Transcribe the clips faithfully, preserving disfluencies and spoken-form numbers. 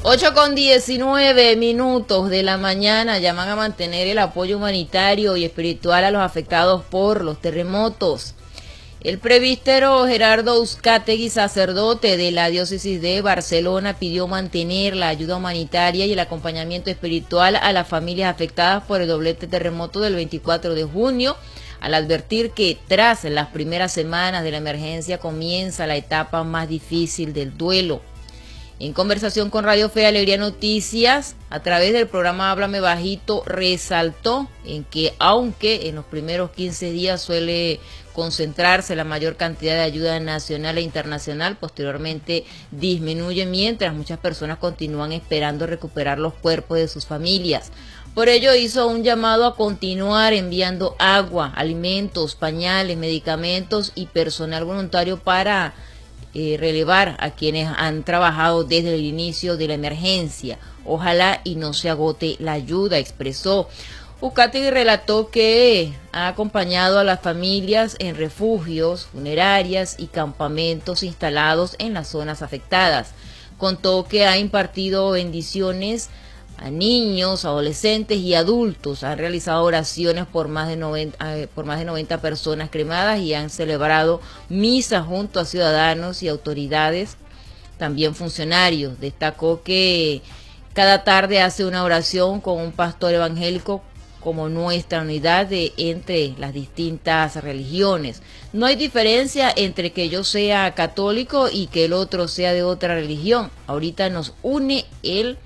ocho con diecinueve minutos de la mañana llaman a mantener el apoyo humanitario y espiritual a los afectados por los terremotos. El presbítero Gerardo Uzcategui, sacerdote de la diócesis de Barcelona, pidió mantener la ayuda humanitaria y el acompañamiento espiritual a las familias afectadas por el doblete terremoto del veinticuatro de junio, al advertir que tras las primeras semanas de la emergencia comienza la etapa más difícil del duelo. En conversación con Radio Fe y Alegría Noticias, a través del programa Háblame Bajito, resaltó en que aunque en los primeros quince días suele concentrarse la mayor cantidad de ayuda nacional e internacional, posteriormente disminuye mientras muchas personas continúan esperando recuperar los cuerpos de sus familias. Por ello hizo un llamado a continuar enviando agua, alimentos, pañales, medicamentos y personal voluntario para Eh, relevar a quienes han trabajado desde el inicio de la emergencia. Ojalá y no se agote la ayuda, expresó. Uzcategui relató que ha acompañado a las familias en refugios, funerarias y campamentos instalados en las zonas afectadas. Contó que ha impartido bendiciones a niños, adolescentes y adultos. Han realizado oraciones por más de noventa, eh, por más de noventa personas cremadas y han celebrado misas junto a ciudadanos y autoridades, también funcionarios. Destacó que cada tarde hace una oración con un pastor evangélico como nuestra unidad de entre las distintas religiones. No hay diferencia entre que yo sea católico y que el otro sea de otra religión. Ahorita nos une el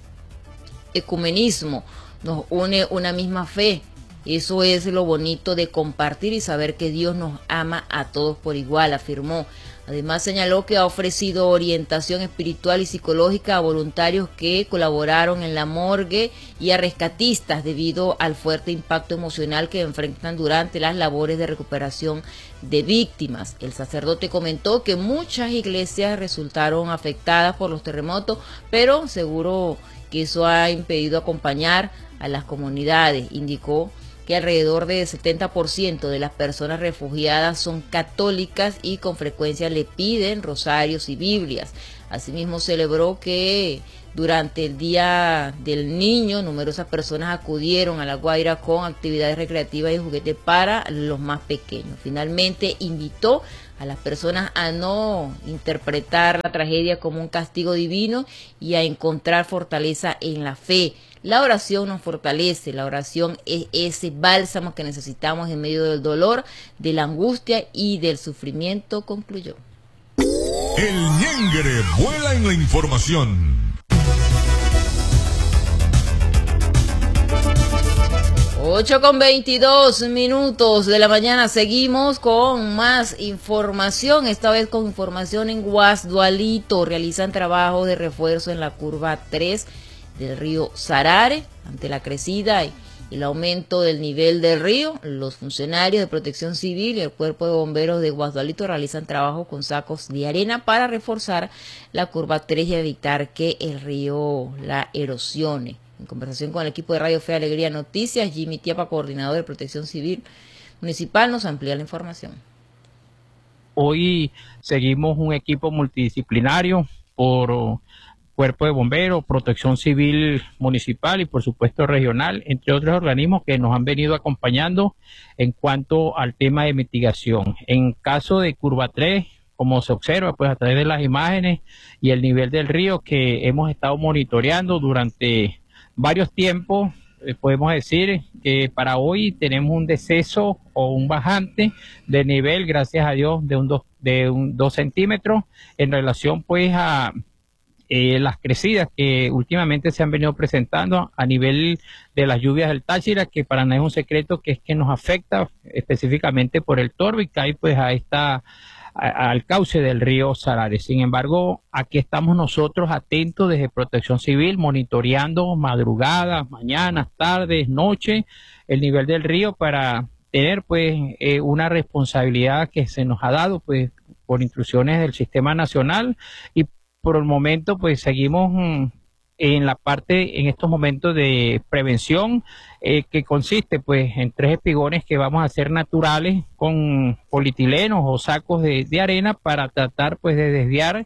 ecumenismo, nos une una misma fe. Eso es lo bonito de compartir y saber que Dios nos ama a todos por igual, afirmó. Además señaló que ha ofrecido orientación espiritual y psicológica a voluntarios que colaboraron en la morgue y a rescatistas debido al fuerte impacto emocional que enfrentan durante las labores de recuperación de víctimas. El sacerdote comentó que muchas iglesias resultaron afectadas por los terremotos, pero seguro que eso ha impedido acompañar a las comunidades. Indicó que alrededor del setenta por ciento de las personas refugiadas son católicas y con frecuencia le piden rosarios y Biblias. Asimismo celebró que durante el Día del Niño numerosas personas acudieron a La Guaira con actividades recreativas y juguetes para los más pequeños. Finalmente invitó a las personas a no interpretar la tragedia como un castigo divino y a encontrar fortaleza en la fe. La oración nos fortalece, la oración es ese bálsamo que necesitamos en medio del dolor, de la angustia y del sufrimiento, concluyó. El ñengre vuela en la información. ocho con veintidós minutos de la mañana, seguimos con más información, esta vez con información en Guasdualito. Realizan trabajos de refuerzo en la curva tres del río Sarare ante la crecida y el aumento del nivel del río. Los funcionarios de Protección Civil y el Cuerpo de Bomberos de Guasdualito realizan trabajos con sacos de arena para reforzar la curva tres y evitar que el río la erosione. En conversación con el equipo de Radio Fe y Alegría Noticias, Jimmy Tiapa, coordinador de Protección Civil Municipal, nos amplía la información. Hoy seguimos un equipo multidisciplinario por Cuerpo de Bomberos, Protección Civil Municipal y por supuesto regional, entre otros organismos que nos han venido acompañando en cuanto al tema de mitigación. En caso de curva tres, como se observa pues a través de las imágenes y el nivel del río que hemos estado monitoreando durante varios tiempos, eh, podemos decir que para hoy tenemos un deceso o un bajante de nivel, gracias a Dios, de un dos, de un dos centímetros en relación pues a eh, las crecidas que últimamente se han venido presentando a nivel de las lluvias del Táchira, que para nada es un secreto que es que nos afecta específicamente por el torvo y cae pues a esta al cauce del río Sarare. Sin embargo, aquí estamos nosotros atentos desde Protección Civil, monitoreando madrugadas, mañanas, tardes, noches, el nivel del río para tener pues eh, una responsabilidad que se nos ha dado pues por instrucciones del Sistema Nacional y por el momento pues seguimos mm, en la parte en estos momentos de prevención, eh, que consiste pues en tres espigones que vamos a hacer naturales con polietileno o sacos de, de arena para tratar pues de desviar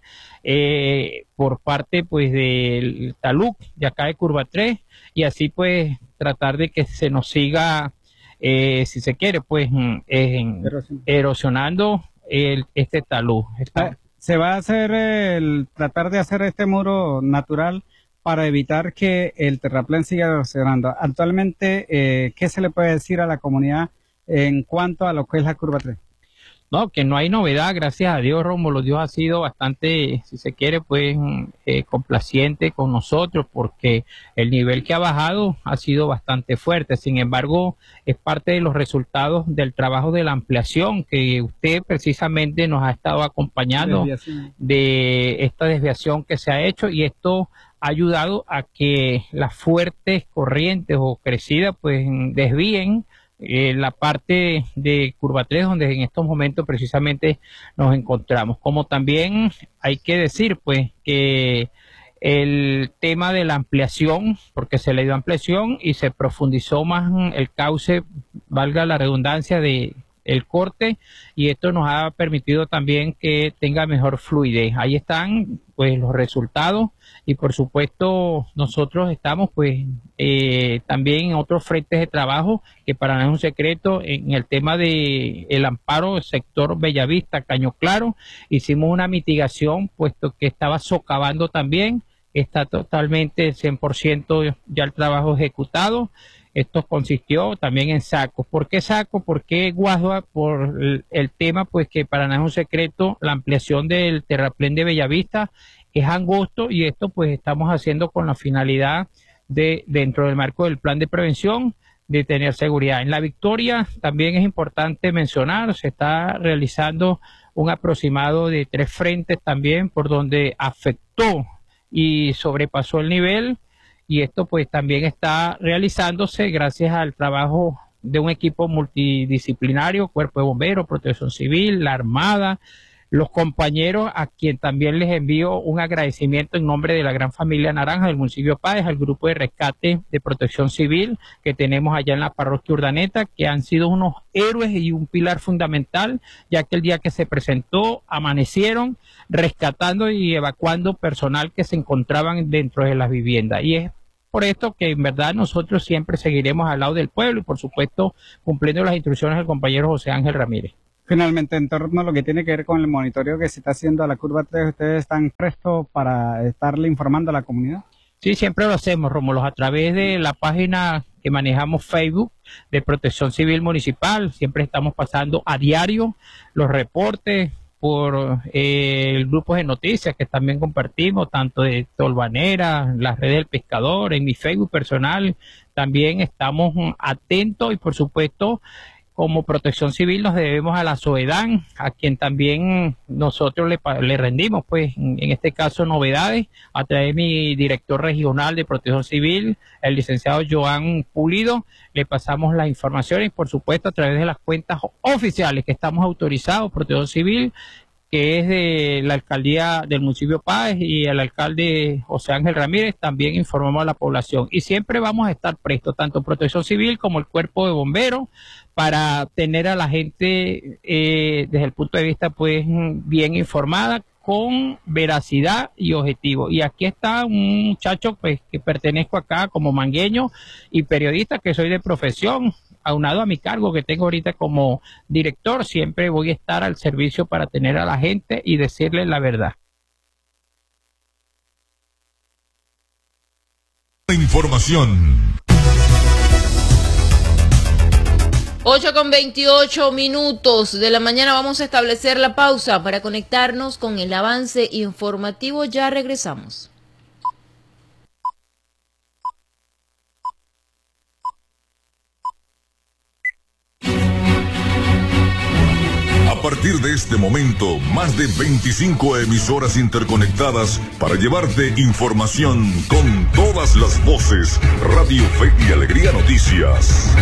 eh, por parte pues del talud de acá de Curva tres, y así pues tratar de que se nos siga, eh, si se quiere, pues eh, erosionando el, este talud. Está, se va a hacer el tratar de hacer este muro natural para evitar que el terraplén siga erosionando. Actualmente, eh, ¿qué se le puede decir a la comunidad en cuanto a lo que es la curva tres? No, que no hay novedad, gracias a Dios, Rómulo. Dios ha sido bastante, si se quiere, pues eh, complaciente con nosotros, porque el nivel que ha bajado ha sido bastante fuerte. Sin embargo, es parte de los resultados del trabajo de la ampliación que usted precisamente nos ha estado acompañando, desviación. De esta desviación que se ha hecho, y esto ha ayudado a que las fuertes corrientes o crecidas pues desvíen Eh, la parte de Curva tres, donde en estos momentos precisamente nos encontramos. Como también hay que decir pues que el tema de la ampliación, porque se le dio ampliación y se profundizó más el cauce, valga la redundancia, de el corte, y esto nos ha permitido también que tenga mejor fluidez. Ahí están pues los resultados, y por supuesto nosotros estamos pues eh, también en otros frentes de trabajo que para nada es un secreto. En el tema de el amparo del sector Bellavista, Caño Claro, hicimos una mitigación puesto que estaba socavando también. Está totalmente cien por ciento ya el trabajo ejecutado. Esto consistió también en sacos. ¿Por qué sacos? ¿Por qué Guasua? Por el, el tema, pues que para nada es un secreto, la ampliación del terraplén de Bellavista es angosto, y esto pues estamos haciendo con la finalidad de, dentro del marco del plan de prevención, de tener seguridad. En La Victoria también es importante mencionar, se está realizando un aproximado de tres frentes también por donde afectó y sobrepasó el nivel. Y esto pues también está realizándose gracias al trabajo de un equipo multidisciplinario, Cuerpo de Bomberos, Protección Civil, la Armada, los compañeros, a quien también les envío un agradecimiento en nombre de la gran familia Naranja del municipio Páez, al grupo de rescate de Protección Civil que tenemos allá en la parroquia Urdaneta, que han sido unos héroes y un pilar fundamental, ya que el día que se presentó amanecieron rescatando y evacuando personal que se encontraban dentro de las viviendas. Y es por esto que en verdad nosotros siempre seguiremos al lado del pueblo y por supuesto cumpliendo las instrucciones del compañero José Ángel Ramírez. Finalmente, en torno a lo que tiene que ver con el monitoreo que se está haciendo a la curva tres, ¿ustedes están prestos para estarle informando a la comunidad? Sí, siempre lo hacemos, Rómulo, a través de la página que manejamos Facebook de Protección Civil Municipal. Siempre estamos pasando a diario los reportes por eh, el grupo de noticias que también compartimos, tanto de Tolvanera, las redes del pescador, en mi Facebook personal. También estamos atentos y por supuesto como Protección Civil nos debemos a la SOEDAN, a quien también nosotros le, le rendimos, pues, en, en este caso, novedades, a través de mi director regional de Protección Civil, el licenciado Joan Pulido, le pasamos las informaciones, por supuesto, a través de las cuentas oficiales que estamos autorizados, Protección Civil, que es de la alcaldía del municipio Páez, y el alcalde José Ángel Ramírez, también informamos a la población. Y siempre vamos a estar prestos, tanto Protección Civil como el Cuerpo de Bomberos, para tener a la gente eh, desde el punto de vista pues bien informada, con veracidad y objetivo. Y aquí está un muchacho pues que pertenezco acá como mangueño y periodista, que soy de profesión, aunado a mi cargo que tengo ahorita como director. Siempre voy a estar al servicio para tener a la gente y decirles la verdad. Información. ocho con veintiocho minutos de la mañana, vamos a establecer la pausa para conectarnos con el avance informativo. Ya regresamos. A partir de este momento, más de veinticinco emisoras interconectadas para llevarte información con todas las voces. Radio Fe y Alegría Noticias.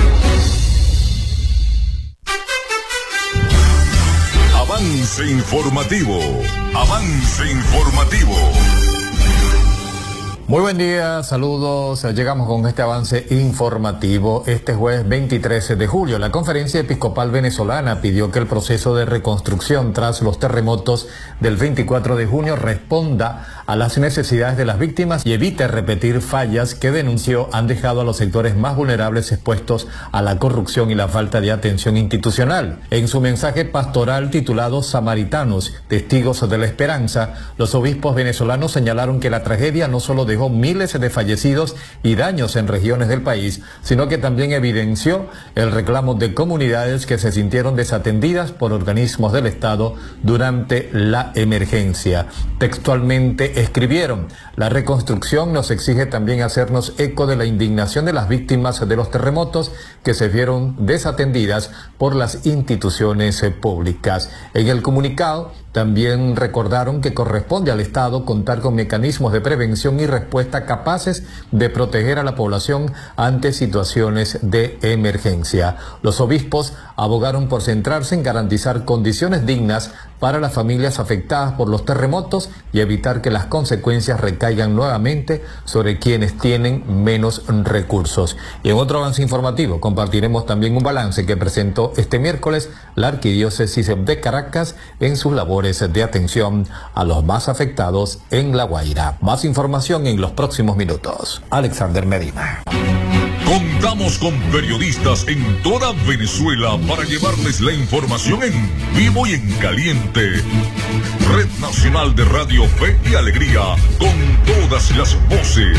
Avance informativo. Avance informativo. Muy buen día, saludos. Llegamos con este avance informativo. Este jueves veintitrés de julio, la Conferencia Episcopal Venezolana pidió que el proceso de reconstrucción tras los terremotos del veinticuatro de junio responda a las necesidades de las víctimas y evite repetir fallas que denunció han dejado a los sectores más vulnerables expuestos a la corrupción y la falta de atención institucional. En su mensaje pastoral titulado Samaritanos, Testigos de la Esperanza, los obispos venezolanos señalaron que la tragedia no solo dejó miles de fallecidos y daños en regiones del país, sino que también evidenció el reclamo de comunidades que se sintieron desatendidas por organismos del Estado durante la emergencia. Textualmente escribieron: la reconstrucción nos exige también hacernos eco de la indignación de las víctimas de los terremotos que se vieron desatendidas por las instituciones públicas. En el comunicado también recordaron que corresponde al Estado contar con mecanismos de prevención y respuesta capaces de proteger a la población ante situaciones de emergencia. Los obispos abogaron por centrarse en garantizar condiciones dignas para las familias afectadas por los terremotos y evitar que las consecuencias recaigan nuevamente sobre quienes tienen menos recursos. Y en otro avance informativo compartiremos también un balance que presentó este miércoles la Arquidiócesis de Caracas en sus labores de atención a los más afectados en La Guaira. Más información en los próximos minutos. Alexander Medina. Contamos con periodistas en toda Venezuela para llevarles la información en vivo y en caliente. Red Nacional de Radio Fe y Alegría, con todas las voces.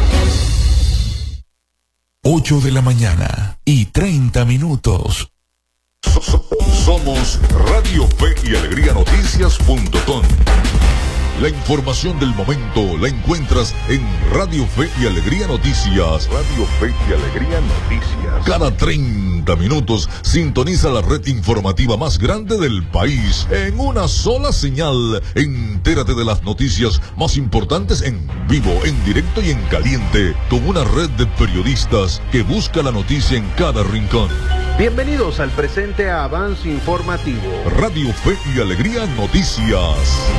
ocho de la mañana y treinta minutos. Somos Radio Fe y Alegría Noticias punto com. La información del momento la encuentras en Radio Fe y Alegría Noticias. Radio Fe y Alegría Noticias. Cada treinta minutos sintoniza la red informativa más grande del país en una sola señal. Entérate de las noticias más importantes en vivo, en directo y en caliente, con una red de periodistas que busca la noticia en cada rincón. Bienvenidos al presente avance informativo. Radio Fe y Alegría Noticias.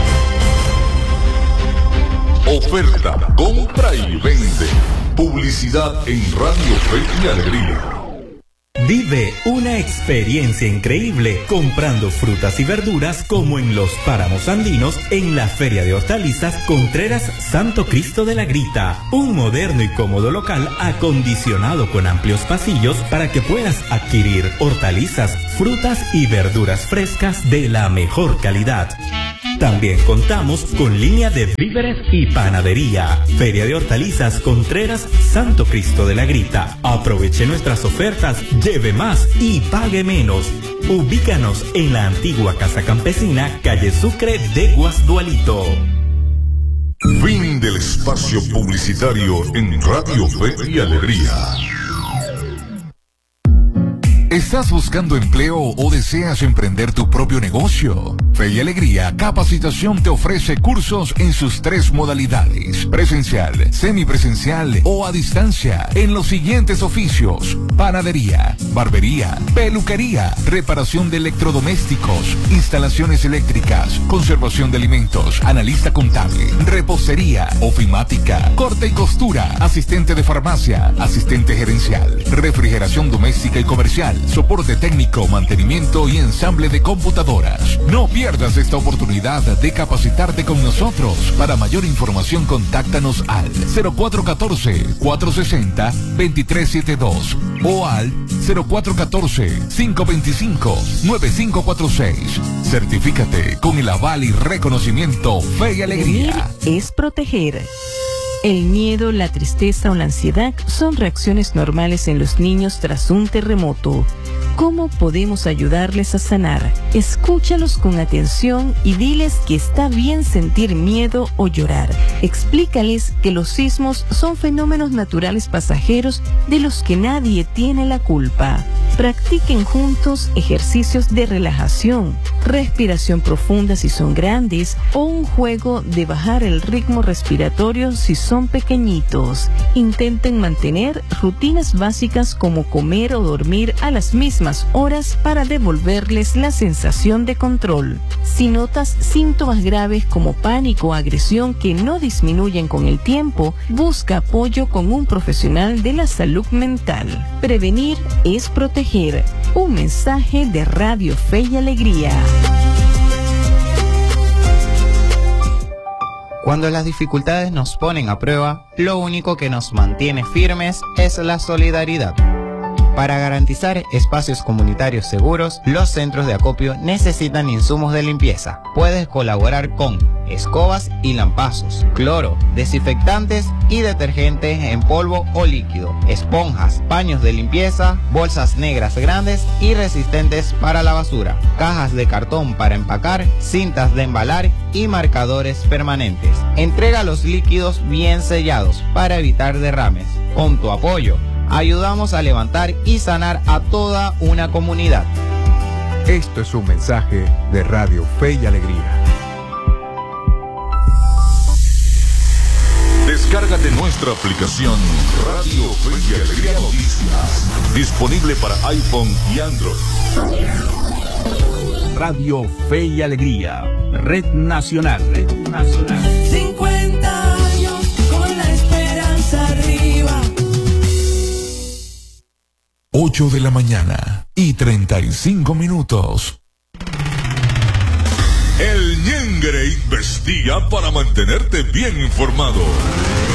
Oferta, compra y vende. Publicidad en Radio Fe y Alegría. Vive una experiencia increíble comprando frutas y verduras como en los páramos andinos en la Feria de Hortalizas Contreras Santo Cristo de la Grita. Un moderno y cómodo local acondicionado con amplios pasillos para que puedas adquirir hortalizas, frutas y verduras frescas de la mejor calidad. También contamos con línea de víveres y panadería. Feria de Hortalizas Contreras Santo Cristo de la Grita. Aproveche nuestras ofertas, lleve más y pague menos. Ubícanos en la antigua Casa Campesina, calle Sucre de Guasdualito. Fin del espacio publicitario en Radio Fe y Alegría. ¿Estás buscando empleo o deseas emprender tu propio negocio? Fe y Alegría Capacitación te ofrece cursos en sus tres modalidades: presencial, semipresencial o a distancia, en los siguientes oficios: panadería, barbería, peluquería, reparación de electrodomésticos, instalaciones eléctricas, conservación de alimentos, analista contable, repostería, ofimática, corte y costura, asistente de farmacia, asistente gerencial, refrigeración doméstica y comercial, soporte técnico, mantenimiento y ensamble de computadoras. No pierdas esta oportunidad de capacitarte con nosotros. Para mayor información, contáctanos al cero cuatro uno cuatro, cuatro seis cero, dos tres siete dos o al cero cuatro uno cuatro, cinco dos cinco, nueve cinco cuatro seis. Certifícate con el aval y reconocimiento Fe y Alegría. Prevenir es proteger. El miedo, la tristeza o la ansiedad son reacciones normales en los niños tras un terremoto. ¿Cómo podemos ayudarles a sanar? Escúchalos con atención y diles que está bien sentir miedo o llorar. Explícales que los sismos son fenómenos naturales pasajeros de los que nadie tiene la culpa. Practiquen juntos ejercicios de relajación, respiración profunda si son grandes o un juego de bajar el ritmo respiratorio si son pequeñitos. Intenten mantener rutinas básicas como comer o dormir a las mismas horas para devolverles la sensación de control. Si notas síntomas graves como pánico o agresión que no disminuyen con el tiempo, busca apoyo con un profesional de la salud mental. Prevenir es proteger. Un mensaje de Radio Fe y Alegría. Cuando las dificultades nos ponen a prueba, lo único que nos mantiene firmes es la solidaridad. Para garantizar espacios comunitarios seguros, los centros de acopio necesitan insumos de limpieza. Puedes colaborar con escobas y lampazos, cloro, desinfectantes y detergentes en polvo o líquido, esponjas, paños de limpieza, bolsas negras grandes y resistentes para la basura, cajas de cartón para empacar, cintas de embalar y marcadores permanentes. Entrega los líquidos bien sellados para evitar derrames. Con tu apoyo, ayudamos a levantar y sanar a toda una comunidad. Esto es un mensaje de Radio Fe y Alegría. Descárgate nuestra aplicación Radio Fe y Alegría Noticias, disponible para iPhone y Android. Radio Fe y Alegría, Red Nacional. Red Nacional. cincuenta años con la esperanza arriba. ocho de la mañana y treinta y cinco minutos. El Ñengre investiga para mantenerte bien informado.